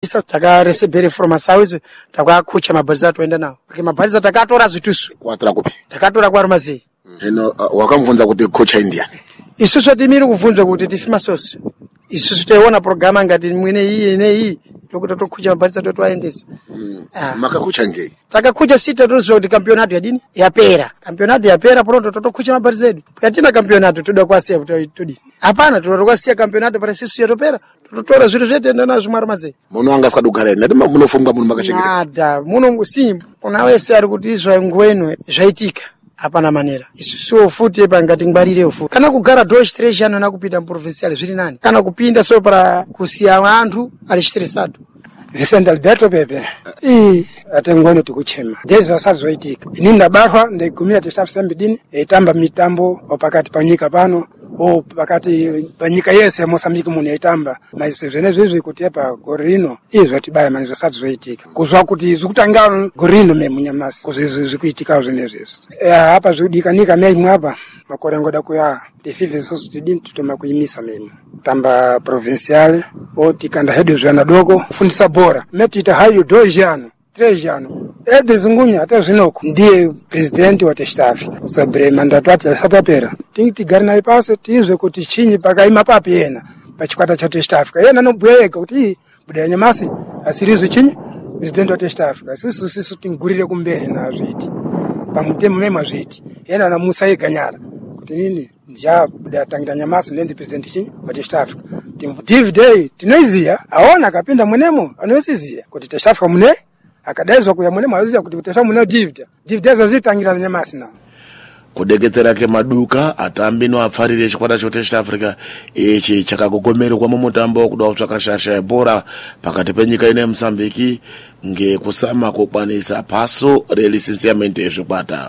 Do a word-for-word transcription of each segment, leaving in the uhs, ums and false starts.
Isa takaresebere formação izo takakucha mabhariza toenda nawo. Porque mabhariza takatora zvitusu. Kwatira kupi? Takatora kwa Rumazi. Hino wakamvunza kuti kocha India. Isusu timiri kuvunzwa kuti tifima sosi. Isusu taiona programa ngati mwene iyi ine iyi tokuti tokucha mabhariza totwaendesa. Mm. Ah. Makakucha ngei. Takakucha sita tozwa kuti campeonato yadini yapera. Campeonato yapera pronto totokucha mabhariza edu. Katina campeonato toda kwasiya kuti tudi. Hapana totokwasiya campeonato para sisu yatopera. Totora zviro zvetenda nazvo Marumazi. Muno anga sikadugara ine ndima munofunga muno makashekera. Nada, muno simba. Kuna wese ari kuti izvo ngwenu zvaitika. Hapana manera. Isusu futi pangati ngwarire ufu. Kana kugara dois três anos na kupita provincial zviri nani. Kana kupinda só para kusiya vantu ali stressado. Vicente Alberto Pepe. Eh, atengwano tikuchema. Ndezi asazoitika. Ini ndabarwa ndigumira tistafu sembidini etamba mitambo opakati panyika pano. O pakati panyika yese ya Mozambique muno etamba. Na zvene zvizvi kuti apa gorino izvo tibaya manizvo sazoitika. Kuzwa kuti zvikutanga gorino me munyamasi. Kuzvi zvikuitika zvene zvizvi. Eh hapa zvidikanika mei mwapa. Makore ngoda kuya tifive sosi tidini tutoma kuimisa mimi tamba provincial o tikanda hedo zwana doko fundisa bora metita hayo dois anos três anos Edris Zungunya hata zvinoko ndiye president wa Test Africa sobre mandato ati satapera tingi tigarina ipase tizwe kuti chinyi pakaima papi yena pachikwata cha Test Africa yena nobweka kuti budaya nyamasi asirizo chinyi president wa Test Africa sisu sisu tingurire kumbere na zviti pamutemo mema zviti yena na Musa Iganyara nini ja buda tangira nyamasi ndi president chini wa Test Africa timvutive day tinoizia aona akapinda mwenemo anoizia kuti Test Africa mune akadaizwa kuya mwenemo azia kuti Test Africa mune divida divida zazitangira nyamasi na kudeketera ke maduka atambi no apfarire chikwata cho Test Africa echi chakagogomerwa mu mutambo kuda kutsvakashasha ebora pakati penyika ine Mozambique ngekusama kokwanisa paso relicensiamento ezvikwata.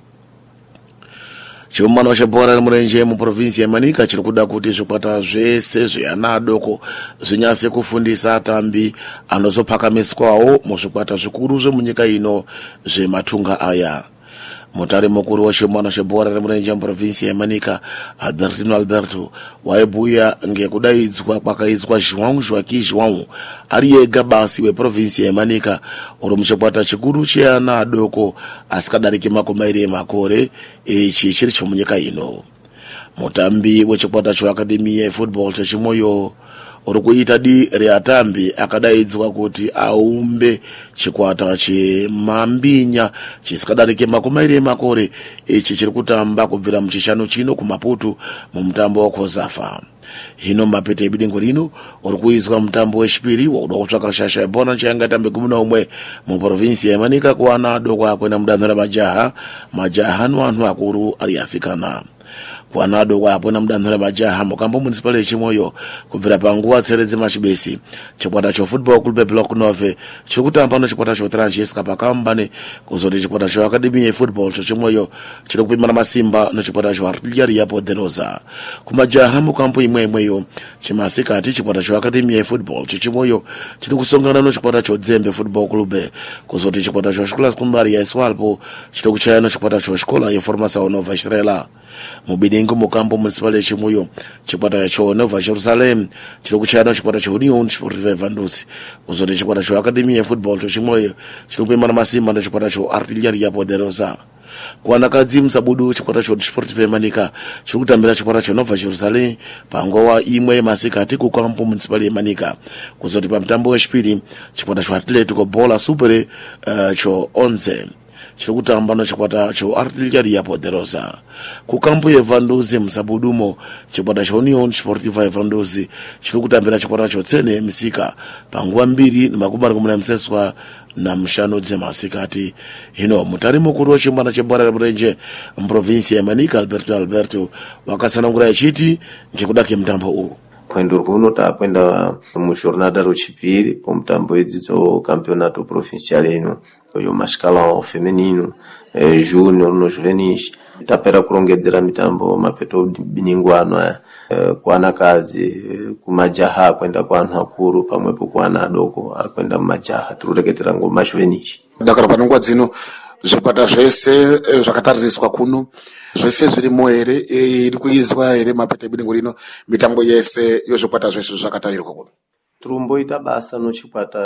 Chumano chebora murenje mu province ya Manika chiri kuda kuti zvikwata zvese zveana adoko zvinyase kufundisa atambi anozopakamiswawo mu zvikwata zvikuru zvemunyika ino zvematunga aya. Mutare mukuru wa chumano chebora murenje mu province ya Manika Albertino Alberto waibuya ngekudaidzwa kwakaizwa João Joaquim João ari yega basi we province ya Manika uri muchikwata chikuru cheana adoko asikadariki makumi mairi emakore ichi chiri chomunyika ino. Mutambi wechikwata cho Academy ya Football chechimoyo uri kuita di reatambi akadaidzwa kuti aumbe chikwata chemambinya chisikadarike makumi mairi emakore ichi chiri kutamba kubvira muchishanu chino kuMaputo mu mutambo wa Kozafa. Hino mapete ebidingo rino uri kuizwa mutambo wechipiri wakuda kutsvaka shasha ebona chiangatambe gumi naumwe mu province ya Manika kuana adoko akwena mudanho ramajaha majaha noanhu akuru ari asikana. Kuana adoko akwena mudanho ramajaha mukambo municipal yechimoyo kubvira panguva tseredze machibesi chikwata cho Football Club Block nove chiri kutamba no chikwata cho Trancheska pakambane kuzoti chikwata cho Academy ya Football chechimoyo chiri kupimana masimba no chikwata cho Artillery ya Poderosa. Kumajaha mukambo imwe imweyo chimasikati chikwata cho Academy ya Football chechimoyo chiri kusongana no chikwata cho Dzembe Football Club kuzoti chikwata cho Escola Secundária ya Swalpo chiri kuchaya no chikwata cho Escola ya Formação Nova Estrela. Mubidingo mukambo municipal yechimoyo chikwata cho Nova Jerusalem chiri kuchaya no chikwata cho Union Sportiva Vandusi kuzoti chikwata cho Academy ya Football chechimoyo chiri kupimana masimba no chikwata cho Artillery ya Poderosa. Kuanakadzi Msabudu chikwata cho Sportiva Manika chiri kutambira chikwata cho Nova Jerusalem pangowa imwe masikati ku kampo municipal ya Manika kuzoti pa mtambo wechipiri chikwata cho Atletico Bola Super uh, cho Onze chiri kutamba no chikwata cho Artillery ya Poderosa. Ku kampo ya Vanduzi Msabudumo chikwata cho Union Sportiva ya Vanduzi chiri kutambira chikwata cho Tsene Misika panguwa mbiri na makumi mari mseswa na mshano dzemasikati. Hino mutari mukuru wa chimbana chebora murenje mprovinsi ya Manika Alberto Alberto wakasanangura chiti ngekudake mtambo uwu. Kwendo kuno takwenda mu jornada rochipiri po mtambo edzidzo campeonato provincial ino yo mascala feminino eh, junior no juvenis tapera kurongedzera mitambo mapeto biningwano eh, kwana kazi eh, kumajaha kwenda kwanhu akuru pamwepo kwana adoko arikwenda mumajaha tureketera ngoma juvenis dakara panongwa dzino zvikwata zvese zvakatariswa kuno zvese zviri moere iri kuizwa ere mapete bingo rino mitambo yese yozvikwata zvese zvakatarirwa kuno turumboita basa no chikwata